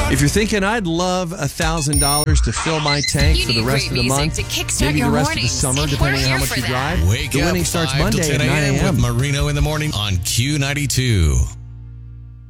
If you're thinking I'd love $1,000 to fill my tank for the rest of the month, maybe the rest of the summer, depending on how much you drive, Wake the up winning starts 5 to Monday 10 at 9 a.m. a.m. with Marino in the morning on Q92.